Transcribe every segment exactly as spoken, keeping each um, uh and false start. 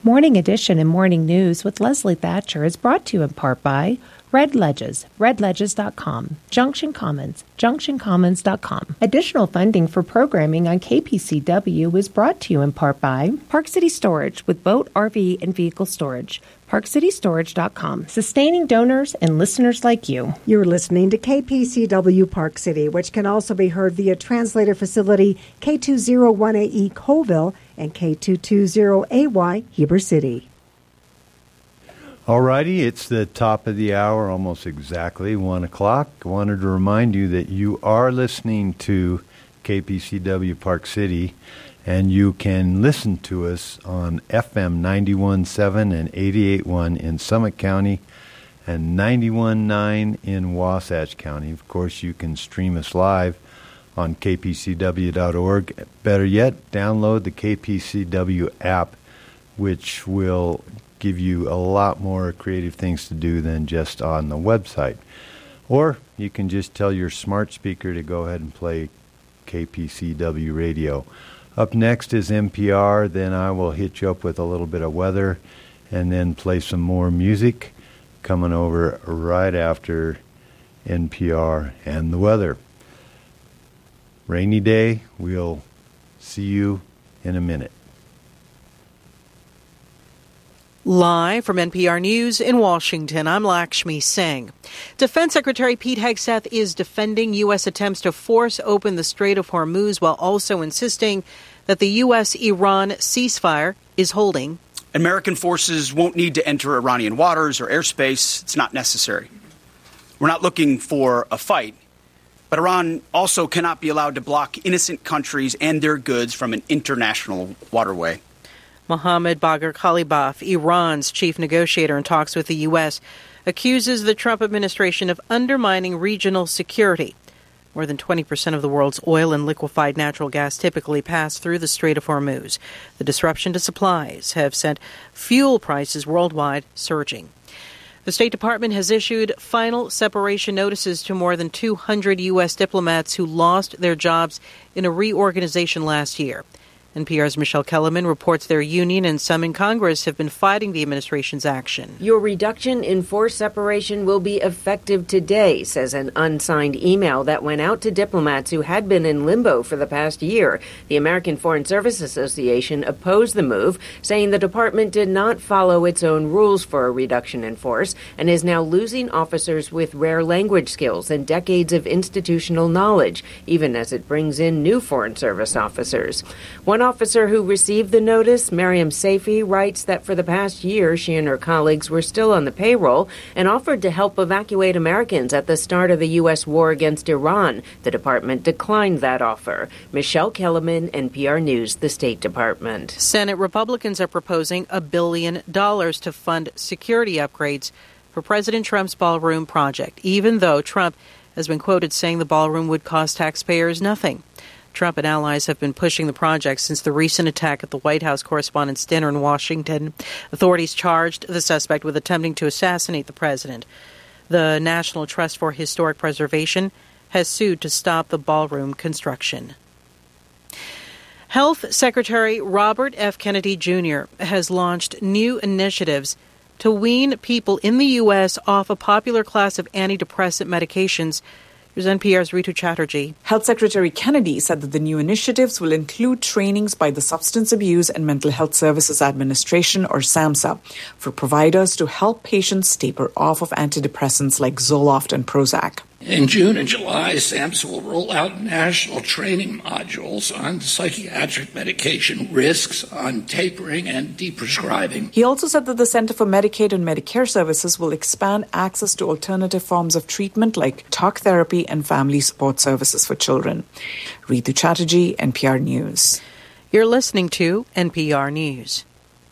Morning Edition and Morning News with Leslie Thatcher is brought to you in part by Red Ledges, red ledges dot com, Junction Commons, junction commons dot com. Additional funding for programming on K P C W is brought to you in part by Park City Storage with boat, R V, and vehicle storage, park city storage dot com, sustaining donors and listeners like you. You're listening to K P C W Park City, which can also be heard via translator facility K two oh one A E Colville and K two twenty A Y Heber City. Alrighty, it's the top of the hour, almost exactly one o'clock. I wanted to remind you that you are listening to K P C W Park City, and you can listen to us on F M ninety-one point seven and eighty-eight point one in Summit County and ninety-one point nine in Wasatch County. Of course, you can stream us live on K P C W dot org. Better yet, download the K P C W app, which will give you a lot more creative things to do than just on the website. Or you can just tell your smart speaker to go ahead and play K P C W radio. Up next is N P R, then I will hit you up with a little bit of weather and then play some more music coming over right after N P R and the weather. Rainy day, we'll see you in a minute. Live from N P R News in Washington, I'm Lakshmi Singh. Defense Secretary Pete Hegseth is defending U S attempts to force open the Strait of Hormuz while also insisting that the U S Iran ceasefire is holding. American forces won't need to enter Iranian waters or airspace. It's not necessary. We're not looking for a fight, but Iran also cannot be allowed to block innocent countries and their goods from an international waterway. Mohammad Bagher Khalibaf, Iran's chief negotiator in talks with the U S, accuses the Trump administration of undermining regional security. More than twenty percent of the world's oil and liquefied natural gas typically pass through the Strait of Hormuz. The disruption to supplies have sent fuel prices worldwide surging. The State Department has issued final separation notices to more than two hundred U S diplomats who lost their jobs in a reorganization last year. N P R's Michelle Kellerman reports their union and some in Congress have been fighting the administration's action. Your reduction in forced separation will be effective today, says an unsigned email that went out to diplomats who had been in limbo for the past year. The American Foreign Service Association opposed the move, saying the department did not follow its own rules for a reduction in force and is now losing officers with rare language skills and decades of institutional knowledge, even as it brings in new Foreign Service officers. One officer who received the notice, Mariam Saifi, writes that for the past year, she and her colleagues were still on the payroll and offered to help evacuate Americans at the start of the U S war against Iran. The department declined that offer. Michelle Kellerman, N P R News, the State Department. Senate Republicans are proposing a billion dollars to fund security upgrades for President Trump's ballroom project, even though Trump has been quoted saying the ballroom would cost taxpayers nothing. Trump and allies have been pushing the project since the recent attack at the White House Correspondents' Dinner in Washington. Authorities charged the suspect with attempting to assassinate the president. The National Trust for Historic Preservation has sued to stop the ballroom construction. Health Secretary Robert F. Kennedy Junior has launched new initiatives to wean people in the U S off a popular class of antidepressant medications. Here's N P R's Ritu Chatterjee. Health Secretary Kennedy said that the new initiatives will include trainings by the Substance Abuse and Mental Health Services Administration, or SAMHSA, for providers to help patients taper off of antidepressants like Zoloft and Prozac. In June and July, SAMHSA will roll out national training modules on psychiatric medication risks, on tapering and deprescribing. He also said that the Center for Medicaid and Medicare Services will expand access to alternative forms of treatment like talk therapy and family support services for children. Ritu Chatterjee, N P R News. You're listening to N P R News.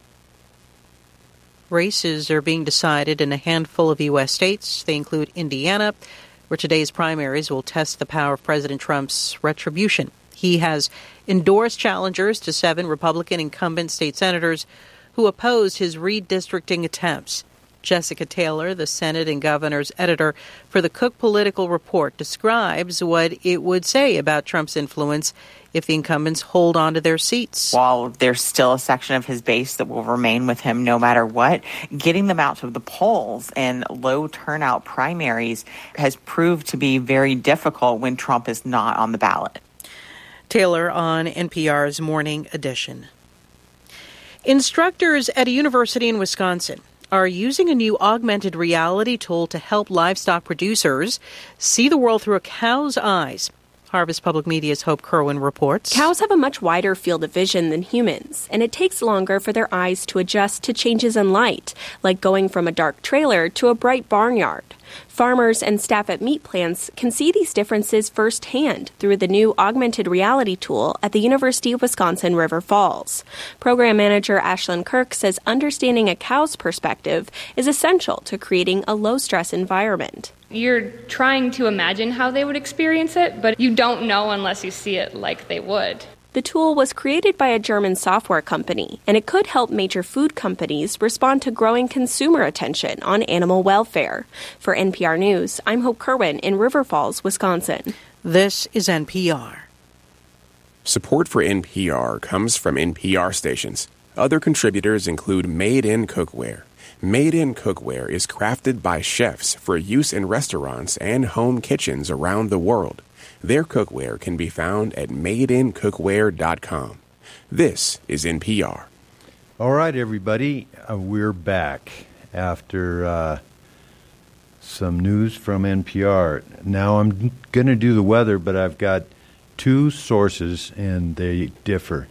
Races are being decided in a handful of U S states. They include Indiana, where today's primaries will test the power of President Trump's retribution. He has endorsed challengers to seven Republican incumbent state senators who opposed his redistricting attempts. Jessica Taylor, the Senate and Governor's editor for the Cook Political Report, describes what it would say about Trump's influence if the incumbents hold on to their seats. While there's still a section of his base that will remain with him no matter what, getting them out to the polls in low turnout primaries has proved to be very difficult when Trump is not on the ballot. Taylor on N P R's Morning Edition. Instructors at a university in Wisconsin are using a new augmented reality tool to help livestock producers see the world through a cow's eyes. Harvest Public Media's Hope Kerwin reports. Cows have a much wider field of vision than humans, and it takes longer for their eyes to adjust to changes in light, like going from a dark trailer to a bright barnyard. Farmers and staff at meat plants can see these differences firsthand through the new augmented reality tool at the University of Wisconsin River Falls. Program manager Ashlyn Kirk says understanding a cow's perspective is essential to creating a low-stress environment. You're trying to imagine how they would experience it, but you don't know unless you see it like they would. The tool was created by a German software company, and it could help major food companies respond to growing consumer attention on animal welfare. For N P R News, I'm Hope Kerwin in River Falls, Wisconsin. This is N P R. Support for N P R comes from N P R stations. Other contributors include Made in Cookware. Made in Cookware is crafted by chefs for use in restaurants and home kitchens around the world. Their cookware can be found at made in cookware dot com. This is N P R. All right, everybody, uh, we're back after uh, some news from N P R. Now I'm going to do the weather, but I've got two sources, and they differ.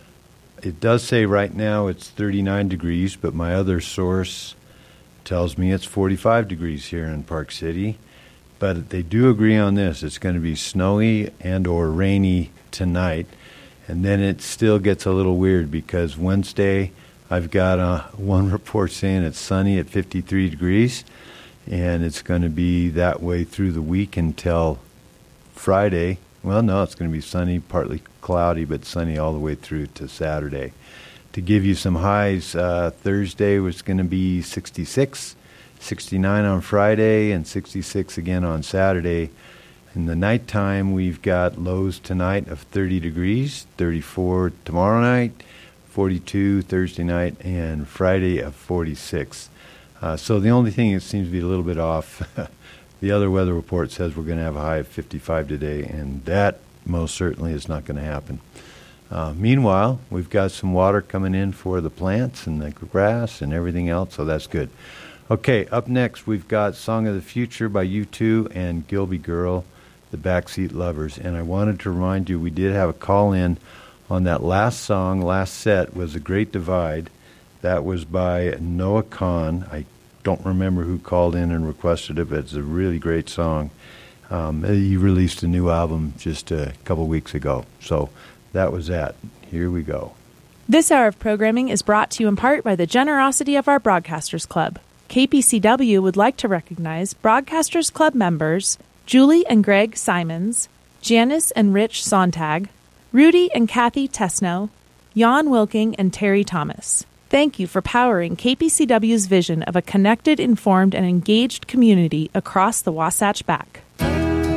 It does say right now it's thirty-nine degrees, but my other source tells me it's forty-five degrees here in Park City. But they do agree on this. It's going to be snowy and or rainy tonight. And then it still gets a little weird because Wednesday I've got uh, one report saying it's sunny at fifty-three degrees. And it's going to be that way through the week until Friday. Well, no, it's going to be sunny, partly cloudy, but sunny all the way through to Saturday. To give you some highs, uh, Thursday was going to be sixty-six. sixty-nine on Friday and sixty-six again on Saturday. In the nighttime, we've got lows tonight of thirty degrees, thirty-four tomorrow night, forty-two Thursday night, and Friday of forty-six. Uh, so the only thing that seems to be a little bit off, the other weather report says we're going to have a high of fifty-five today, and that most certainly is not going to happen. Uh, meanwhile, we've got some water coming in for the plants and the grass and everything else, so that's good. Okay, up next, we've got Song of the Future by U two and Gilby Girl, the Backseat Lovers. And I wanted to remind you, we did have a call-in on that last song. Last set was A Great Divide. That was by Noah Kahn. I don't remember who called in and requested it, but it's a really great song. Um, he released a new album just a couple weeks ago. So that was that. Here we go. This hour of programming is brought to you in part by the generosity of our Broadcasters Club. K P C W would like to recognize Broadcasters Club members Julie and Greg Simons, Janice and Rich Sontag, Rudy and Kathy Tesno, Jan Wilking and Terry Thomas. Thank you for powering K P C W's vision of a connected, informed, and engaged community across the Wasatch Back.